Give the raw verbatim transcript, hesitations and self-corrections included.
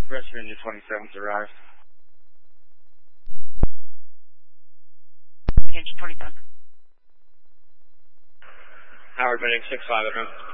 West Virginia twenty-seventh arrived. Engine twenty-seven. Howard, Medic six five at home.